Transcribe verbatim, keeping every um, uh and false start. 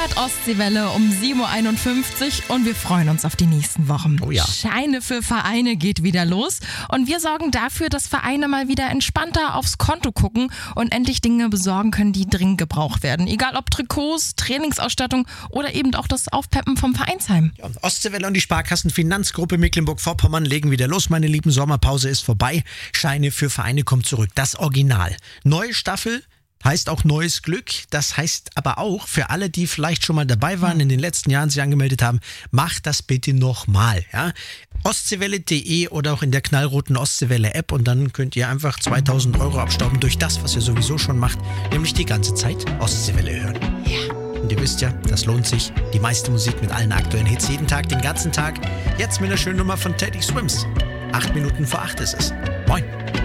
hört Ostseewelle um sieben Uhr einundfünfzig und wir freuen uns auf die nächsten Wochen. Oh ja. Scheine für Vereine geht wieder los und wir sorgen dafür, dass Vereine mal wieder entspannter aufs Konto gucken und endlich Dinge besorgen können, die dringend gebraucht werden. Egal ob Trikots, Trainingsausstattung oder eben auch das Aufpeppen vom Vereinsheim. Ja, Ostseewelle und die Sparkassenfinanzgruppe Mecklenburg-Vorpommern legen wieder los. Meine lieben, Sommerpause ist vorbei. Scheine für Vereine kommt zurück. Das Original. Neue Staffel. Heißt auch neues Glück, das heißt aber auch für alle, die vielleicht schon mal dabei waren, in den letzten Jahren sich angemeldet haben, macht das bitte nochmal. Ja? Ostseewelle punkt de oder auch in der knallroten Ostseewelle-App und dann könnt ihr einfach zweitausend Euro abstauben durch das, was ihr sowieso schon macht, nämlich die ganze Zeit Ostseewelle hören. Ja. Und ihr wisst ja, das lohnt sich. Die meiste Musik mit allen aktuellen Hits jeden Tag, den ganzen Tag. Jetzt mit einer schönen Nummer von Teddy Swims. Acht Minuten vor acht ist es. Moin.